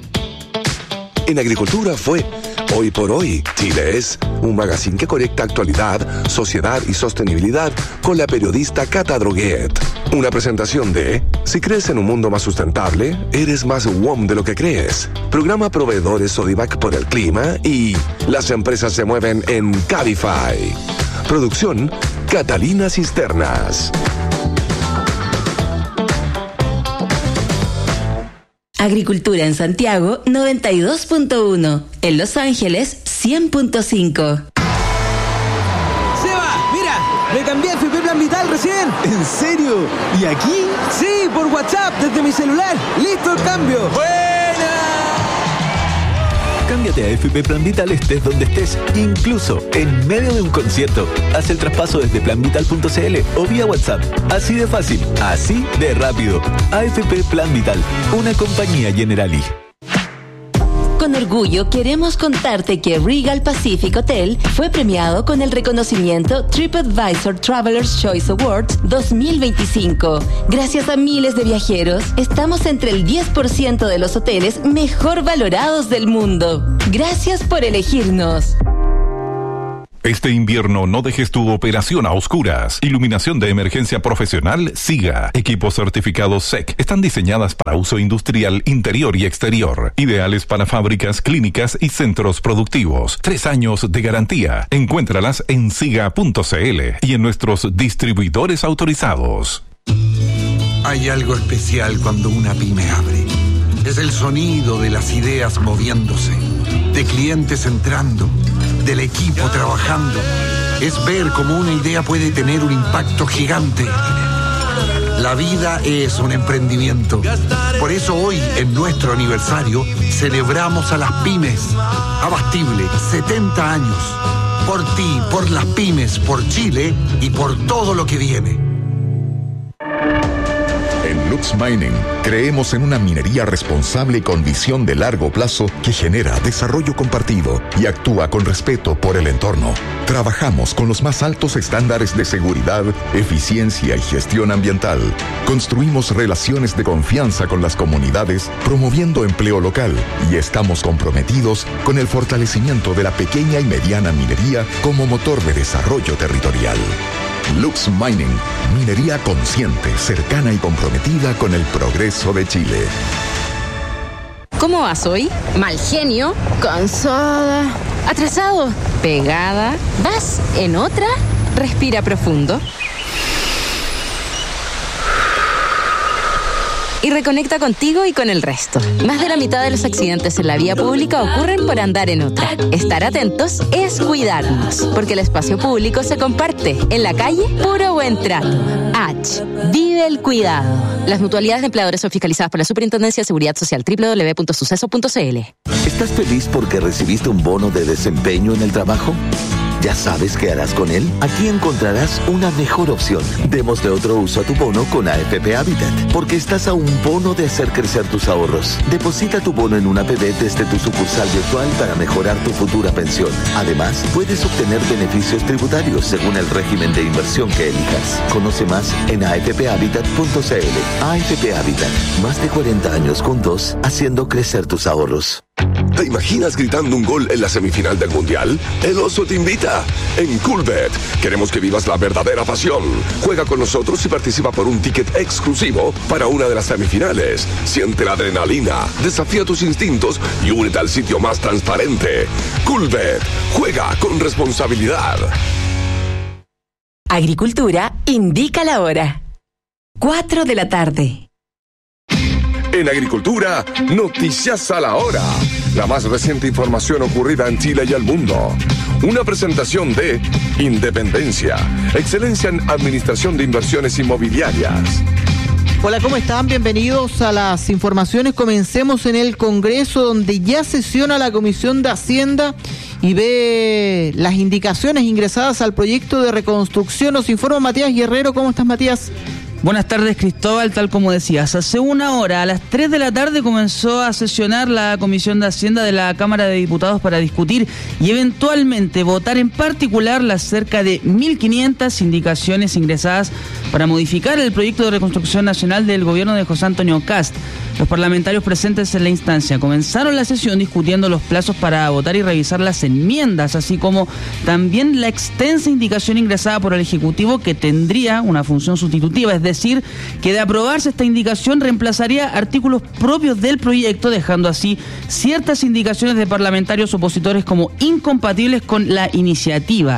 En Agricultura fue Hoy por Hoy. Chile es un magazine que conecta actualidad, sociedad y sostenibilidad con la periodista Cata Droguet. Una presentación de Si crees en un mundo más sustentable, eres más W O M de lo que crees. Programa Proveedores Sodimac por el clima y Las empresas se mueven en Cabify. Producción Catalina Cisternas. Agricultura en Santiago noventa y dos punto uno. En Los Ángeles cien punto cinco. Seba, mira, me cambié, fui plan Plan Vital recién. ¿En serio? ¿Y aquí? Sí, por WhatsApp, desde mi celular. ¡Listo el cambio! ¡Buena! Cámbiate a F P Plan Vital estés donde estés, incluso en medio de un concierto. Haz el traspaso desde plan vital punto c l o vía WhatsApp. Así de fácil, así de rápido. A F P Plan Vital, una compañía Generali. Con orgullo queremos contarte que Regal Pacific Hotel fue premiado con el reconocimiento TripAdvisor Traveler's Choice Awards dos mil veinticinco. Gracias a miles de viajeros, estamos entre el diez por ciento de los hoteles mejor valorados del mundo. Gracias por elegirnos. Este invierno no dejes tu operación a oscuras. Iluminación de emergencia profesional SIGA. Equipos certificados S E C. Están diseñadas para uso industrial interior y exterior. Ideales para fábricas, clínicas y centros productivos. Tres años de garantía. Encuéntralas en siga punto c l y en nuestros distribuidores autorizados. Hay algo especial cuando una pyme abre. Es el sonido de las ideas moviéndose, de clientes entrando, del equipo trabajando. Es ver cómo una idea puede tener un impacto gigante. La vida es un emprendimiento. Por eso hoy, en nuestro aniversario, celebramos a las pymes. Abastible, setenta años. Por ti, por las pymes, por Chile y por todo lo que viene. En Lux Mining creemos en una minería responsable con visión de largo plazo que genera desarrollo compartido y actúa con respeto por el entorno. Trabajamos con los más altos estándares de seguridad, eficiencia y gestión ambiental. Construimos relaciones de confianza con las comunidades, promoviendo empleo local, y estamos comprometidos con el fortalecimiento de la pequeña y mediana minería como motor de desarrollo territorial. Lux Mining, minería consciente, cercana y comprometida con el progreso de Chile. ¿Cómo vas hoy? Mal genio, cansada, atrasado, pegada. ¿Vas en otra? Respira profundo. Y reconecta contigo y con el resto. Más de la mitad de los accidentes en la vía pública ocurren por andar en otra. Estar atentos es cuidarnos, porque el espacio público se comparte. En la calle, puro buen trato. H. Vive el cuidado. Las mutualidades de empleadores son fiscalizadas por la Superintendencia de Seguridad Social. doble u doble u doble u punto suceso punto c l. ¿Estás feliz porque recibiste un bono de desempeño en el trabajo? ¿Ya sabes qué harás con él? Aquí encontrarás una mejor opción. Démosle otro uso a tu bono con A F P Habitat, porque estás a un bono de hacer crecer tus ahorros. Deposita tu bono en una A P B desde tu sucursal virtual para mejorar tu futura pensión. Además, puedes obtener beneficios tributarios según el régimen de inversión que elijas. Conoce más en a f p habitat punto c l. A F P Habitat, más de cuarenta años juntos, haciendo crecer tus ahorros. ¿Te imaginas gritando un gol en la semifinal del Mundial? El Oso te invita. En Coolbet queremos que vivas la verdadera pasión. Juega con nosotros y participa por un ticket exclusivo para una de las semifinales. Siente la adrenalina, desafía tus instintos y únete al sitio más transparente. Coolbet. Juega con responsabilidad. Agricultura indica la hora. Cuatro de la tarde. En Agricultura, noticias a la hora. La más reciente información ocurrida en Chile y el mundo. Una presentación de Independencia, excelencia en administración de inversiones inmobiliarias. Hola, ¿cómo están? Bienvenidos a las informaciones. Comencemos en el Congreso, donde ya sesiona la Comisión de Hacienda y ve las indicaciones ingresadas al proyecto de reconstrucción. Nos informa Matías Guerrero. ¿Cómo estás, Matías? Buenas tardes, Cristóbal. Tal como decías, hace una hora, a las tres de la tarde, comenzó a sesionar la Comisión de Hacienda de la Cámara de Diputados para discutir y eventualmente votar en particular las cerca de mil quinientas indicaciones ingresadas para modificar el proyecto de reconstrucción nacional del gobierno de José Antonio Kast. Los parlamentarios presentes en la instancia comenzaron la sesión discutiendo los plazos para votar y revisar las enmiendas, así como también la extensa indicación ingresada por el Ejecutivo, que tendría una función sustitutiva, es decir, que de aprobarse esta indicación reemplazaría artículos propios del proyecto, dejando así ciertas indicaciones de parlamentarios opositores como incompatibles con la iniciativa.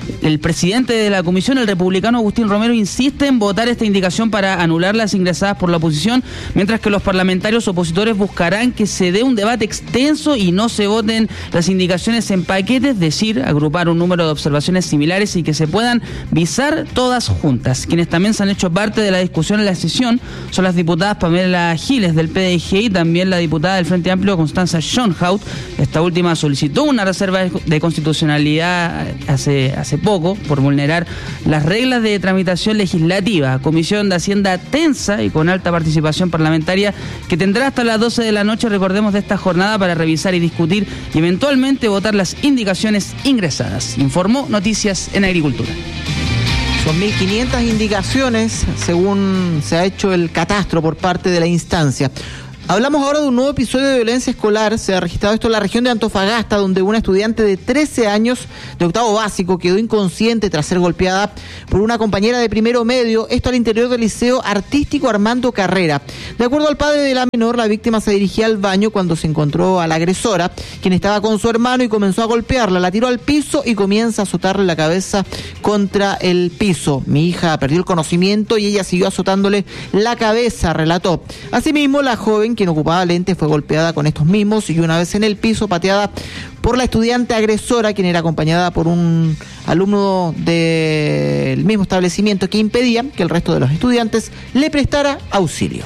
El presidente de la comisión, el republicano Agustín Romero, insiste en votar esta indicación para anular las ingresadas por la oposición, mientras que los parlamentarios opositores buscarán que se dé un debate extenso y no se voten las indicaciones en paquete, es decir, agrupar un número de observaciones similares y que se puedan visar todas juntas. Quienes también se han hecho parte de la discusión en la sesión son las diputadas Pamela Giles del P D G y también la diputada del Frente Amplio Constanza Schoenhout. Esta última solicitó una reserva de constitucionalidad hace, hace poco por vulnerar las reglas de tramitación legislativa. Comisión de Hacienda tensa y con alta participación parlamentaria que tendrá hasta las doce de la noche, recordemos, de esta jornada para revisar y discutir y eventualmente votar las indicaciones ingresadas. Informó Noticias en Agricultura. Son mil quinientas indicaciones según se ha hecho el catastro por parte de la instancia. Hablamos ahora de un nuevo episodio de violencia escolar. Se ha registrado esto en la región de Antofagasta, donde una estudiante de trece años de octavo básico quedó inconsciente tras ser golpeada por una compañera de primero medio, esto al interior del Liceo Artístico Armando Carrera. De acuerdo al padre de la menor, la víctima se dirigía al baño cuando se encontró a la agresora, quien estaba con su hermano y comenzó a golpearla. La tiró al piso y comienza a azotarle la cabeza contra el piso. Mi hija perdió el conocimiento y ella siguió azotándole la cabeza, relató. Asimismo, la joven, quien ocupaba lentes, fue golpeada con estos mismos y una vez en el piso pateada por la estudiante agresora, quien era acompañada por un alumno del mismo establecimiento que impedía que el resto de los estudiantes le prestara auxilio.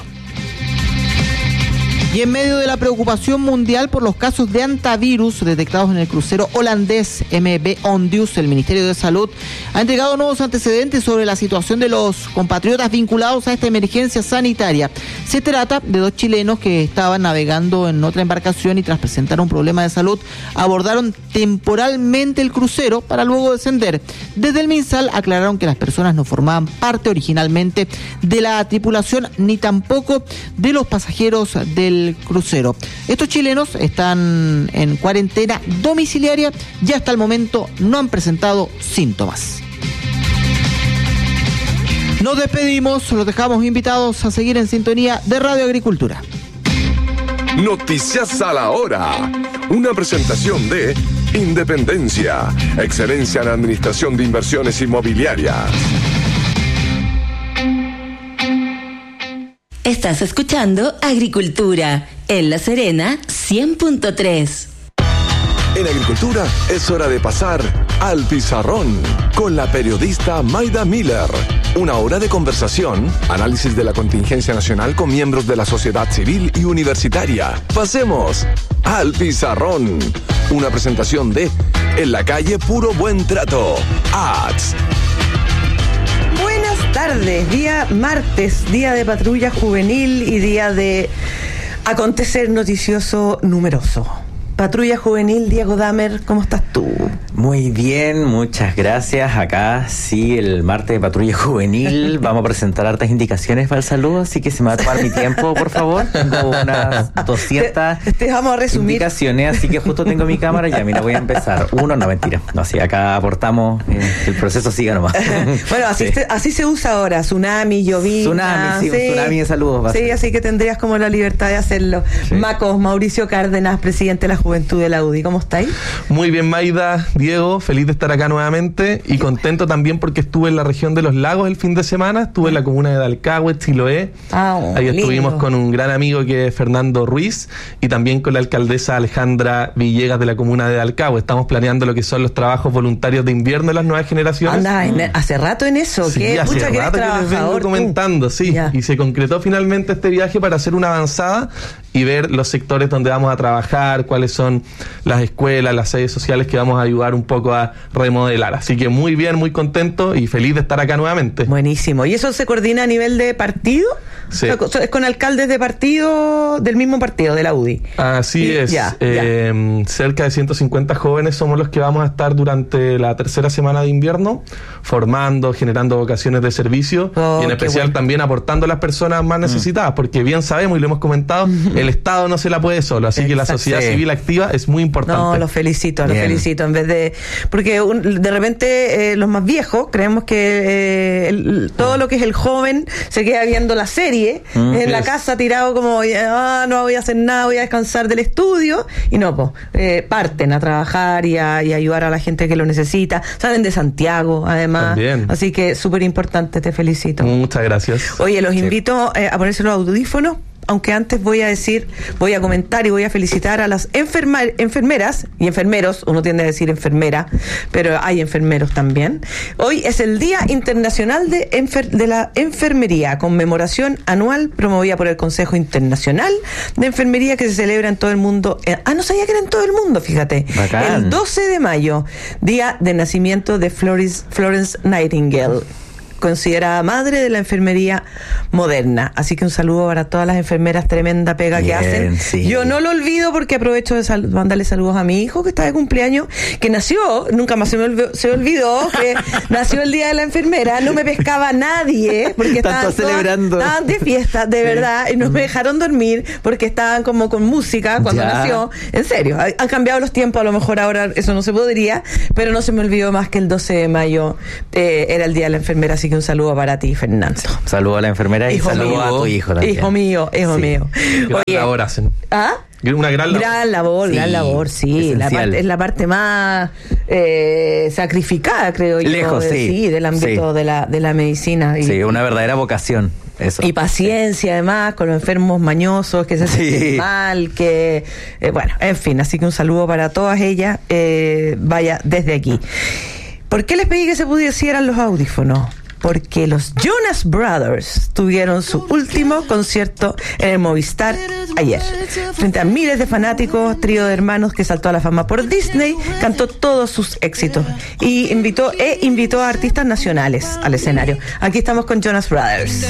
Y en medio de la preocupación mundial por los casos de antivirus detectados en el crucero holandés M V Ondius, el Ministerio de Salud ha entregado nuevos antecedentes sobre la situación de los compatriotas vinculados a esta emergencia sanitaria. Se trata de dos chilenos que estaban navegando en otra embarcación y tras presentar un problema de salud abordaron temporalmente el crucero para luego descender. Desde el MinSal aclararon que las personas no formaban parte originalmente de la tripulación ni tampoco de los pasajeros del crucero. Estos chilenos están en cuarentena domiciliaria y hasta el momento no han presentado síntomas. Nos despedimos, los dejamos invitados a seguir en sintonía de Radio Agricultura. Noticias a la hora. Una presentación de Independencia, excelencia en administración de inversiones inmobiliarias. Estás escuchando Agricultura en La Serena cien punto tres. En Agricultura es hora de pasar al pizarrón con la periodista Maida Miller. Una hora de conversación, análisis de la contingencia nacional con miembros de la sociedad civil y universitaria. Pasemos al pizarrón. Una presentación de En la calle puro buen trato. Ads. Buenas tardes, día martes, día de patrulla juvenil y día de acontecer noticioso numeroso. Patrulla Juvenil, Diego Damer, ¿cómo estás tú? Muy bien, muchas gracias. Acá sí, el martes de Patrulla Juvenil. Vamos a presentar hartas indicaciones para el saludo, así que se me va a tomar mi tiempo, por favor. Tengo unas doscientas te, te vamos a resumir. indicaciones, así que justo tengo mi cámara. Ya, mira, voy a empezar. Uno, no, mentira. No, sí, acá aportamos, eh, que el proceso siga nomás. Bueno, así, sí. te, así se usa ahora, tsunami, llovina. Tsunami, sí, sí, un tsunami de saludos. Sí, así que tendrías como la libertad de hacerlo. Sí. Macos, Mauricio Cárdenas, presidente de la Juventud de la U D I, ¿cómo estáis? Muy bien, Maida, Diego, feliz de estar acá nuevamente y contento también porque estuve en la región de Los Lagos el fin de semana, estuve en la comuna de Dalcahue, Chiloé. Ah, oh, ahí estuvimos lindo. Con un gran amigo que es Fernando Ruiz y también con la alcaldesa Alejandra Villegas de la comuna de Dalcahue. Estamos planeando lo que son los trabajos voluntarios de invierno de las nuevas generaciones. Anda, en, hace rato en eso, sí, que hace mucha rato que les vengo comentando, sí, ya. Y se concretó finalmente este viaje para hacer una avanzada y ver los sectores donde vamos a trabajar, cuáles son las escuelas, las sedes sociales que vamos a ayudar un poco a remodelar. Así que muy bien, muy contento y feliz de estar acá nuevamente. Buenísimo. ¿Y eso se coordina a nivel de partido? Sí. ¿Es con alcaldes de partido, del mismo partido, de la U D I? Así sí, es. Ya, eh, ya. Cerca de ciento cincuenta jóvenes somos los que vamos a estar durante la tercera semana de invierno, formando, generando vocaciones de servicio oh, y en especial bueno. también aportando a las personas más necesitadas, mm. porque bien sabemos y lo hemos comentado, el el Estado no se la puede solo, así Exacto. que la sociedad sí. civil activa es muy importante. No, los felicito, los felicito, en vez de... Porque un, de repente eh, los más viejos creemos que eh, el, todo lo que es el joven se queda viendo la serie mm, en yes. la casa tirado como, ah, no voy a hacer nada, voy a descansar del estudio, y no, pues, eh, parten a trabajar y a, y a ayudar a la gente que lo necesita, salen de Santiago, además. También. Así que súper importante, te felicito. Muchas gracias. Oye, los sí. invito eh, a ponerse los audífonos, aunque antes voy a decir, voy a comentar y voy a felicitar a las enferma, enfermeras y enfermeros, uno tiende a decir enfermera, pero hay enfermeros también. Hoy es el Día Internacional de, Enfer, de la Enfermería, conmemoración anual promovida por el Consejo Internacional de Enfermería que se celebra en todo el mundo. Eh, ah, no sabía que era en todo el mundo, fíjate. Bacán. El doce de mayo, día de nacimiento de Florence, Florence Nightingale, considerada madre de la enfermería moderna. Así que un saludo para todas las enfermeras, tremenda pega Bien, que hacen. Sí. Yo no lo olvido porque aprovecho de sal- mandarle saludos a mi hijo que está de cumpleaños, que nació, nunca más se me olvidó, se olvidó que nació el día de la enfermera, no me pescaba nadie porque estaban, celebrando. Todas, estaban de fiesta, de verdad, y no me dejaron dormir porque estaban como con música cuando ya. nació. En serio, han cambiado los tiempos, a lo mejor ahora eso no se podría, pero no se me olvidó más que el doce de mayo eh, era el día de la enfermera. Así que un saludo para ti, Fernando. Saludo a la enfermera y hijo saludo mío. a tu hijo también. Hijo mío, hijo sí. mío. Oye, ahora hacen. ¿Ah? Una gran labor. Gran labor, sí, gran labor, sí. La parte, es la parte más eh, sacrificada, creo yo. Lejos, de, sí. sí. Del ámbito sí. de la de la medicina. Y, sí, una verdadera vocación. Eso. Y paciencia, además, con los enfermos mañosos que se sienten sí. mal, que... Eh, bueno, en fin, así que un saludo para todas ellas. Eh, vaya, desde aquí. ¿Por qué les pedí que se pusieran los audífonos? Porque los Jonas Brothers tuvieron su último concierto en el Movistar ayer. Frente a miles de fanáticos, trío de hermanos que saltó a la fama por Disney, cantó todos sus éxitos y invitó e invitó a artistas nacionales al escenario. Aquí estamos con Jonas Brothers.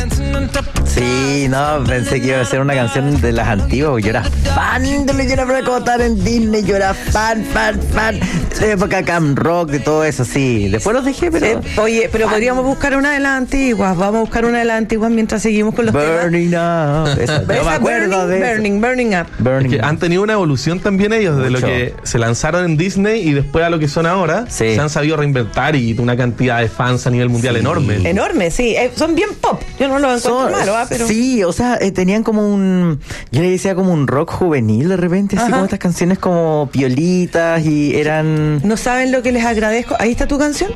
Sí, no, pensé que iba a ser una canción de las antiguas. Yo era fan de los Jonas Brothers como estaban en Disney. Yo era fan, fan, fan de época Camp Rock, de todo eso, sí. Después los dejé, pero... Eh, oye, pero fan. Podríamos buscar una de las antiguas. Vamos a buscar una de las antiguas mientras seguimos con los Burning temas. Up. Esa, no me acuerdo burning, de eso. Burning, Burning Up. Burning. Es que han tenido una evolución también ellos, de Mucho. lo que se lanzaron en Disney y después a lo que son ahora. Sí. Se han sabido reinventar y una cantidad de fans a nivel mundial sí. enorme. Enorme, sí. Eh, son bien pop. Yo no lo encuentro son, malo, ¿eh? Pero... Sí, o sea, eh, tenían como un... Yo le decía como un rock juvenil de repente, así Ajá. como estas canciones como piolitas y eran... No saben lo que les agradezco. Ahí está tu canción.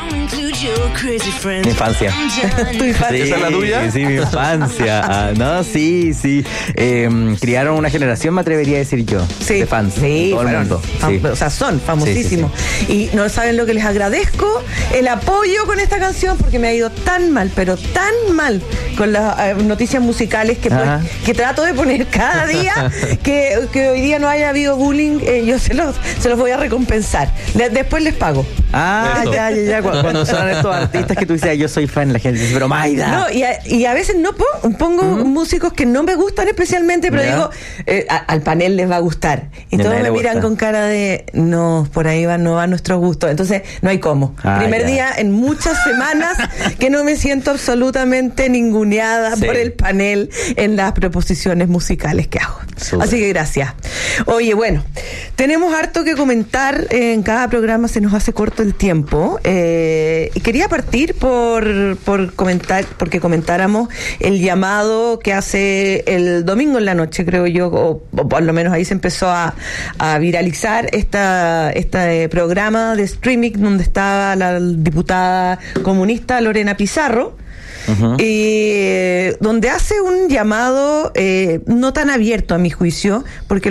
Mi infancia. ¿Tu infancia? Sí, ¿Esa es la tuya? Sí, mi infancia. Ah, no, sí, sí. Eh, criaron una generación, me atrevería a decir yo, sí. de fans. Sí, todo el mundo. Sí. O sea, son famosísimos. Sí, sí, sí. Y no saben lo que les agradezco, el apoyo con esta canción, porque me ha ido tan mal, pero tan mal con las eh, noticias musicales que, pues, que trato de poner cada día que, que hoy día no haya habido bullying. Eh, yo se los, se los voy a recompensar. Le, después les pago. Ah, Eso. ya, ya, ya. Cuando, cuando son estos artistas que tú dices, yo soy fan, la gente dice, pero Maida. No, y a, y a veces no pongo, pongo uh-huh. músicos que no me gustan especialmente, pero yeah. digo, eh, a, al panel les va a gustar. Y todos me miran con cara de, no, por ahí va, no va a nuestro gusto. Entonces, no hay cómo. Ah, Primer yeah. día en muchas semanas que no me siento absolutamente ninguneada sí. por el panel en las proposiciones musicales que hago. Super. Así que gracias. Oye, bueno, tenemos harto que comentar. En cada programa se nos hace corto el tiempo. Eh, y quería partir por, por comentar, porque comentáramos el llamado que hace el domingo en la noche, creo yo, o, o por lo menos ahí se empezó a, a viralizar esta, este programa de streaming donde estaba la diputada comunista Lorena Pizarro. Uh-huh. eh, donde hace un llamado eh, no tan abierto a mi juicio, porque